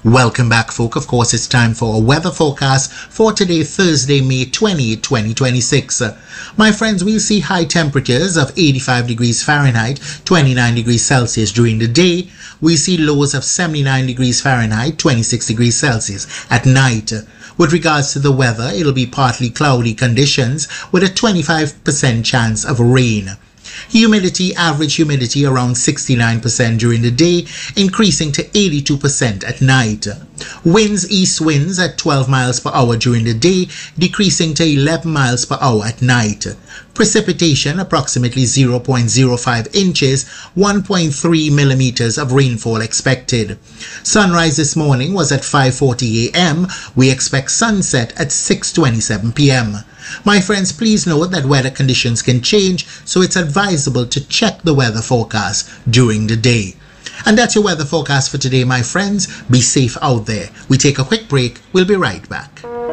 Welcome back, folk. Of course, it's time for a weather forecast for today, Thursday, May 20, 2026. My friends, we'll see high temperatures of 85 degrees Fahrenheit, 29 degrees Celsius during the day. We see lows of 79 degrees Fahrenheit, 26 degrees Celsius at night. With regards to the weather, it'll be partly cloudy conditions with a 25% chance of rain. Average humidity around 69% during the day, increasing to 82% at night. East winds at 12 miles per hour during the day, decreasing to 11 miles per hour at night. Precipitation approximately 0.05 inches, 1.3 millimeters of rainfall expected. Sunrise this morning was at 5:40 a.m. We expect sunset at 6:27 p.m. My friends, please note that weather conditions can change, so it's advisable to check the weather forecast during the day. And that's your weather forecast for today, my friends. Be safe out there. We take a quick break. We'll be right back.